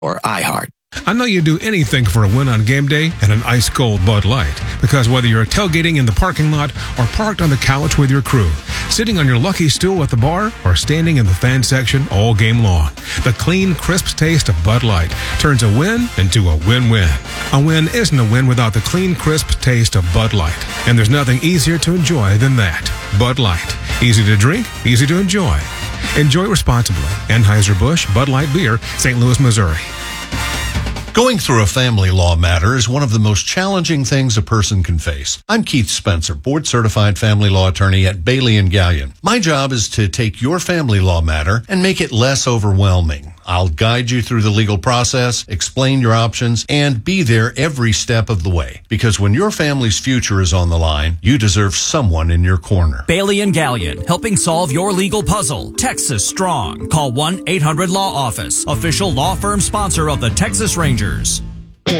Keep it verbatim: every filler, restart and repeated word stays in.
or iHeart. I know you'd do anything for a win on game day and an ice-cold Bud Light. Because whether you're tailgating in the parking lot or parked on the couch with your crew, sitting on your lucky stool at the bar, or standing in the fan section all game long, the clean, crisp taste of Bud Light turns a win into a win-win. A win isn't a win without the clean, crisp taste of Bud Light. And there's nothing easier to enjoy than that. Bud Light. Easy to drink, easy to enjoy. Enjoy responsibly. Anheuser-Busch Bud Light Beer, Saint Louis, Missouri. Going through a family law matter is one of the most challenging things a person can face. I'm Keith Spencer, board-certified family law attorney at Bailey and Gallion. My job is to take your family law matter and make it less overwhelming. I'll guide you through the legal process, explain your options, and be there every step of the way. Because when your family's future is on the line, you deserve someone in your corner. Bailey and Gallion, helping solve your legal puzzle. Texas strong. Call one eight hundred law office, official law firm sponsor of the Texas Rangers.